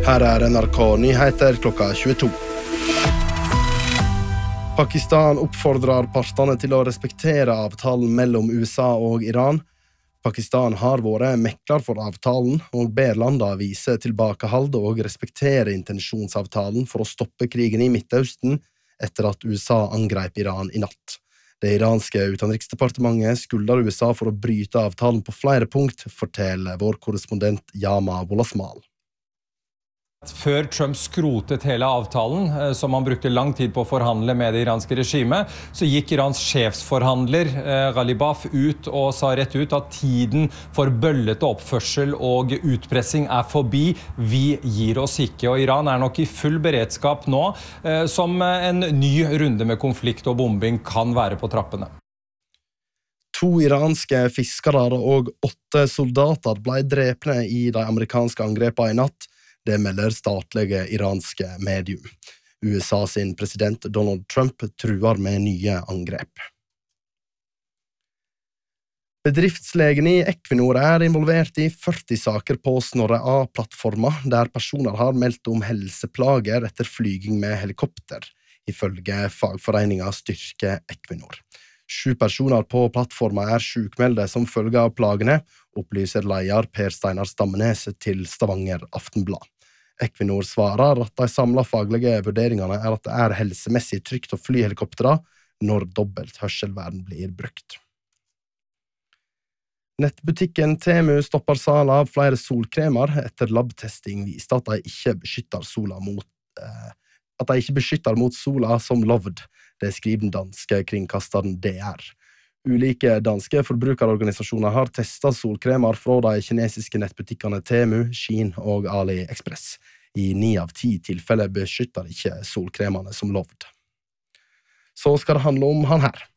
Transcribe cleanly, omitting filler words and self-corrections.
Her NRK Nyheter klokka 22. Pakistan oppfordrer partene til å respektere avtalen mellom USA og Iran. Pakistan har vært mekler for avtalen og ber landene vise tilbakehald og respektere intensjonsavtalen for å stoppe krigen i Midtøsten etter at USA angrep Iran i natt. Det iranske utenriksdepartementet skylder USA for å bryte avtalen på flere punkt, forteller vår korrespondent Yama Wolasmal. Før Trump skrotet hele avtalen, som han brukte lang tid på å forhandle med det iranske regimet, så gikk Irans sjefsforhandler Ghalibaf ut og sa rett ut at tiden for bøllete oppførsel og utpressing er forbi. Vi gir oss ikke, og Iran er nok i full beredskap nå, som en ny runde med konflikt og bombing kan være på trappene. 2 iranske fiskere og 8 soldater ble drepne i de amerikanske angrepene i natt. Det melder statlige iranske medium. USA sin president Donald Trump truer med nye angrep. Bedriftslegen i Equinor er involvert i 40 saker på Snorre A-plattforma, der personer har meldt om helseplager etter flyging med helikopter, ifølge fagforeninga Styrke Equinor. 7 personer på plattforma er sjukmelde som følge av plagene, opplyser leder Per Steinar Stammenes til Stavanger Aftenblad. Equinor svarer at de samlede faglige vurderingene er at det er helsemessig trygt å fly helikoptera når dobbelt hørselvern blir brukt. Nettbutikken Temu stopper salg av flere solkremer etter labtesting viste at de ikke beskytter mot sola som lovd. Det skriver den danske kringkasteren DR. Ulike danske forbrukerorganisasjoner har testet solkremer fra de kinesiske nettbutikkene Temu, Shein og AliExpress. I 9 av 10 tilfeller beskytter ikke solkremene som lovd. Så skal det handle om han her.